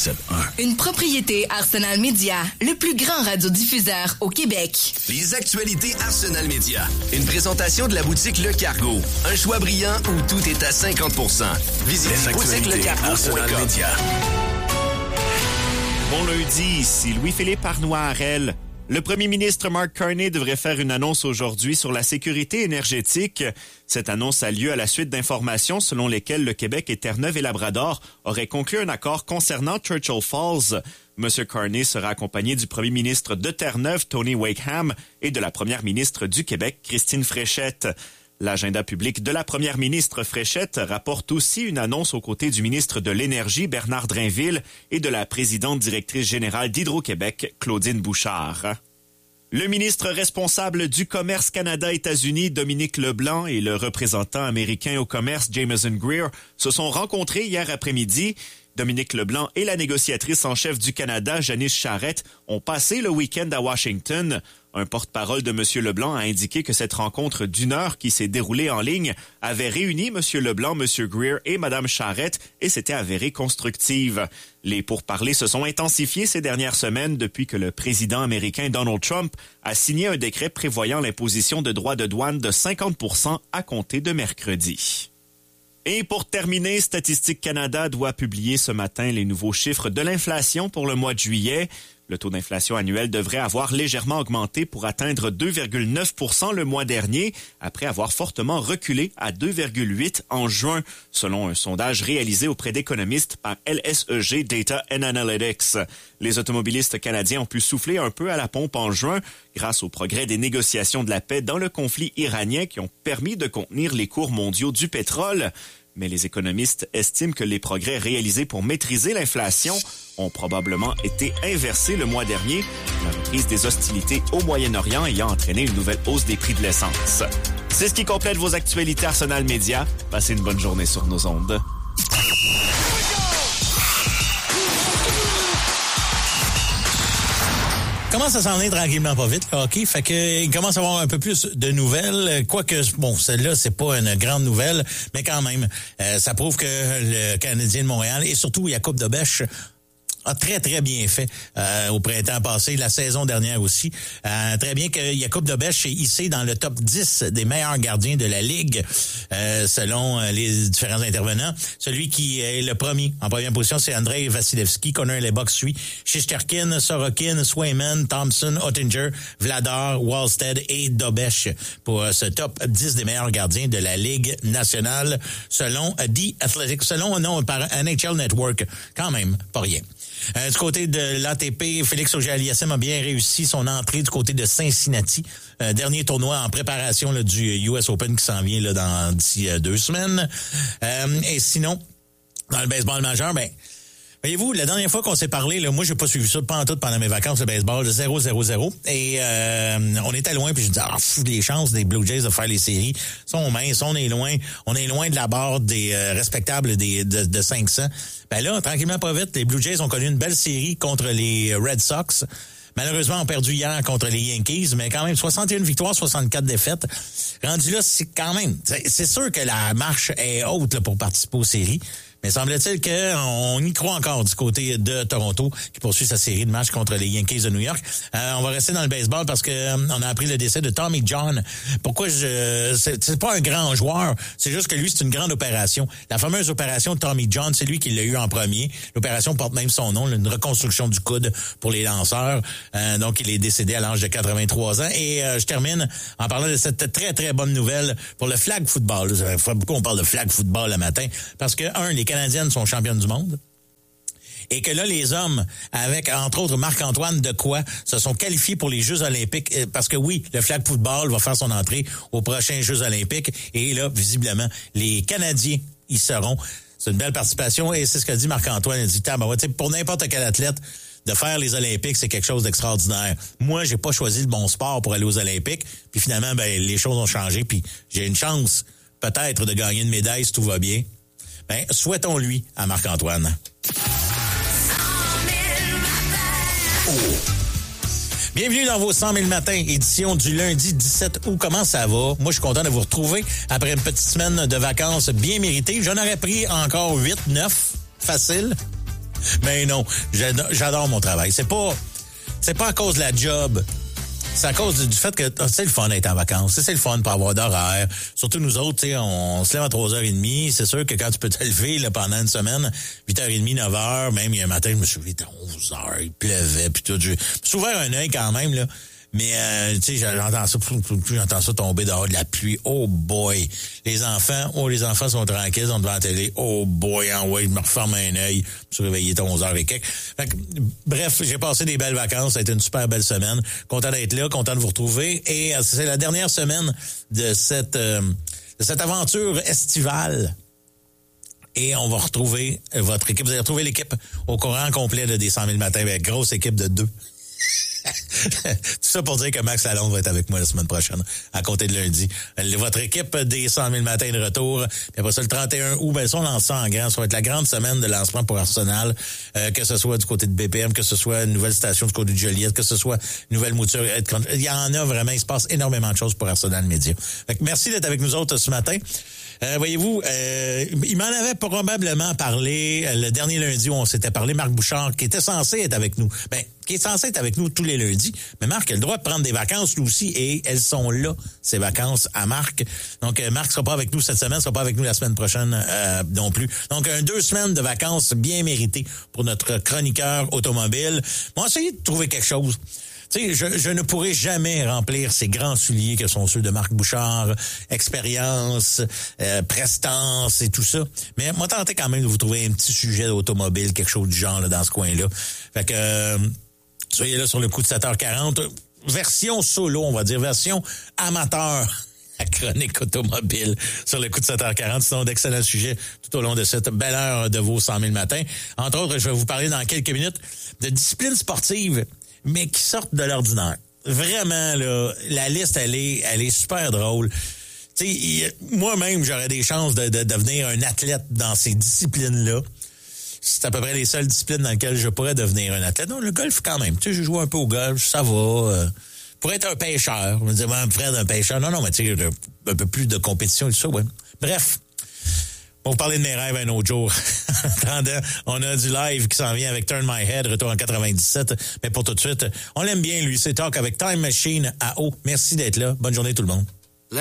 97.1. Une propriété Arsenal Média, le plus grand radiodiffuseur au Québec. Les actualités Arsenal Média. Une présentation de la boutique Le Cargo. Un choix brillant où tout est à 50%. Visitez boutiquelecargo.com. Bon lundi, ici Louis-Philippe Arnois-Harel. Le premier ministre Mark Carney devrait faire une annonce aujourd'hui sur la sécurité énergétique. Cette annonce a lieu à la suite d'informations selon lesquelles le Québec et Terre-Neuve et Labrador auraient conclu un accord concernant Churchill Falls. M. Carney sera accompagné du premier ministre de Terre-Neuve, Tony Wakeham, et de la première ministre du Québec, Christine Fréchette. L'agenda public de la première ministre Fréchette rapporte aussi une annonce aux côtés du ministre de l'Énergie, Bernard Drainville, et de la présidente directrice générale d'Hydro-Québec, Claudine Bouchard. Le ministre responsable du commerce Canada-États-Unis, Dominique Leblanc, et le représentant américain au commerce, Jameson Greer, se sont rencontrés hier après-midi. Dominique Leblanc et la négociatrice en chef du Canada, Janice Charette, ont passé le week-end à Washington. Un porte-parole de M. Leblanc a indiqué que cette rencontre d'une heure qui s'est déroulée en ligne avait réuni M. Leblanc, M. Greer et Mme Charette et s'était avérée constructive. Les pourparlers se sont intensifiés ces dernières semaines depuis que le président américain Donald Trump a signé un décret prévoyant l'imposition de droits de douane de 50% à compter de mercredi. Et pour terminer, Statistique Canada doit publier ce matin les nouveaux chiffres de l'inflation pour le mois de juillet. Le taux d'inflation annuel devrait avoir légèrement augmenté pour atteindre 2,9% le mois dernier, après avoir fortement reculé à 2,8% en juin, selon un sondage réalisé auprès d'économistes par LSEG Data and Analytics. Les automobilistes canadiens ont pu souffler un peu à la pompe en juin grâce au progrès des négociations de la paix dans le conflit iranien qui ont permis de contenir les cours mondiaux du pétrole. Mais les économistes estiment que les progrès réalisés pour maîtriser l'inflation ont probablement été inversés le mois dernier, la reprise des hostilités au Moyen-Orient ayant entraîné une nouvelle hausse des prix de l'essence. C'est ce qui complète vos actualités Arsenal Média. Passez une bonne journée sur nos ondes. Commence à s'en aller tranquillement pas vite, le hockey. Fait que il commence à avoir un peu plus de nouvelles. Quoique, bon, celle-là, c'est pas une grande nouvelle, mais quand même, ça prouve que le Canadien de Montréal et surtout Jakub Dobeš a très, très bien fait au printemps passé, la saison dernière aussi. Très bien que Jakub Dobeš est hissé dans le top 10 des meilleurs gardiens de la Ligue, selon les différents intervenants. Celui qui est le premier, en première position, c'est Andrei Vasilevski. Connor Lebock suit Shesterkin, Sorokin, Swayman, Thompson, Oettinger, Vladar, Wallstead et Dobeš pour ce top 10 des meilleurs gardiens de la Ligue nationale, selon The Athletic, selon par NHL Network. Quand même, pas rien. Du côté de l'ATP, Félix Auger-Aliassime a bien réussi son entrée du côté de Cincinnati. Dernier tournoi en préparation là, du US Open qui s'en vient là, d'ici 2 semaines. Et sinon, dans le baseball majeur, voyez-vous, la dernière fois qu'on s'est parlé, là, moi, j'ai pas suivi ça pantoute pendant mes vacances de baseball, de 0-0-0. Et on était loin, puis je disais, les chances des Blue Jays de faire les séries sont minces, on est loin de la barre des respectables de 500. Ben là, tranquillement pas vite, les Blue Jays ont connu une belle série contre les Red Sox. Malheureusement, on a perdu hier contre les Yankees, mais quand même 61 victoires, 64 défaites. Rendu là, c'est quand même, c'est sûr que la marche est haute là, pour participer aux séries. Mais semble-t-il qu'on y croit encore du côté de Toronto qui poursuit sa série de matchs contre les Yankees de New York. On va rester dans le baseball parce que on a appris le décès de Tommy John. Pourquoi c'est pas un grand joueur, c'est juste que lui, c'est une grande opération. La fameuse opération de Tommy John, c'est lui qui l'a eu en premier. L'opération porte même son nom, une reconstruction du coude pour les lanceurs. Donc, il est décédé à l'âge de 83 ans. Et je termine en parlant de cette très, très bonne nouvelle pour le flag football. Pourquoi on parle de flag football le matin? Parce que, les Canadiennes sont championnes du monde. Et que là, les hommes, avec, entre autres, Marc-Antoine Dequoy, se sont qualifiés pour les Jeux olympiques. Parce que oui, le flag football va faire son entrée aux prochains Jeux olympiques. Et là, visiblement, les Canadiens y seront. C'est une belle participation. Et c'est ce que dit Marc-Antoine. Il dit, pour n'importe quel athlète, de faire les Olympiques, c'est quelque chose d'extraordinaire. Moi, j'ai pas choisi le bon sport pour aller aux Olympiques. Puis finalement, les choses ont changé. Puis j'ai une chance, peut-être, de gagner une médaille si tout va bien. Souhaitons-lui à Marc-Antoine. Bienvenue dans vos 100 000 matins, édition du lundi 17 août. Comment ça va? Moi, je suis content de vous retrouver après une petite semaine de vacances bien méritée. J'en aurais pris encore 8, 9, facile. Mais non, j'adore mon travail. C'est pas à cause de la job. C'est à cause du fait que c'est le fun d'être en vacances. C'est le fun de pas avoir d'horaire. Surtout nous autres, tu sais, on se lève à 3h30. C'est sûr que quand tu peux te lever là, pendant une semaine, 8h30, 9h, même il y a un matin, je me suis levé à 11h, il pleuvait, puis tout. Je me suis ouvert un œil quand même, là. Mais, tu sais, j'entends ça tomber dehors de la pluie. Oh boy! Les enfants sont tranquilles, ils sont devant la télé. Oh boy, je me referme un œil. Je me suis réveillé à 11h et quelques. Fait que, bref, j'ai passé des belles vacances. Ça a été une super belle semaine. Content d'être là, content de vous retrouver. Et c'est la dernière semaine de cette aventure estivale. Et on va retrouver votre équipe. Vous allez retrouver l'équipe au courant complet des 100 000 matins avec grosse équipe de 2. Tout ça pour dire que Max Lalonde va être avec moi la semaine prochaine, à compter de lundi. Votre équipe des 100 000 matins de retour. Puis après ça, le 31 août, ça, on lance ça en grand. Ça va être la grande semaine de lancement pour Arsenal, que ce soit du côté de BPM, que ce soit une nouvelle station du côté de Joliette, que ce soit une nouvelle mouture. Il y en a vraiment, il se passe énormément de choses pour Arsenal Média. Fait que merci d'être avec nous autres ce matin. Voyez-vous, il m'en avait probablement parlé le dernier lundi où on s'était parlé, Marc Bouchard, qui était censé être avec nous. Qui est censé être avec nous tous les lundis. Mais Marc a le droit de prendre des vacances, lui aussi, et elles sont là, ces vacances à Marc. Donc, Marc sera pas avec nous cette semaine, sera pas avec nous la semaine prochaine non plus. Donc, 2 semaines de vacances bien méritées pour notre chroniqueur automobile. On va essayer de trouver quelque chose. Tu sais, je ne pourrai jamais remplir ces grands souliers que sont ceux de Marc Bouchard, expérience, prestance et tout ça. Mais moi, tentez quand même de vous trouver un petit sujet d'automobile, quelque chose du genre là, dans ce coin-là. Fait que soyez là sur le coup de 7h40. Version solo, on va dire, version amateur. La chronique automobile sur le coup de 7h40. Sinon, d'excellents sujets tout au long de cette belle heure de vos 100 000 matins. Entre autres, je vais vous parler dans quelques minutes de disciplines sportives, mais qui sortent de l'ordinaire. Vraiment, là, la liste, elle est super drôle. Tu sais, moi-même, j'aurais des chances de devenir un athlète dans ces disciplines-là. C'est à peu près les seules disciplines dans lesquelles je pourrais devenir un athlète. Non, le golf, quand même. Tu sais, je joue un peu au golf, ça va. Pour être un pêcheur, on me dit, Fred, un pêcheur. Non, mais tu sais, un peu plus de compétition et tout ça, ouais. Bref. On va vous parler de mes rêves un autre jour. Attendant, on a du live qui s'en vient avec Turn My Head, retour en 97. Mais pour tout de suite, on l'aime bien, lui. C'est Talk avec Time Machine à eau. Merci d'être là. Bonne journée tout le monde.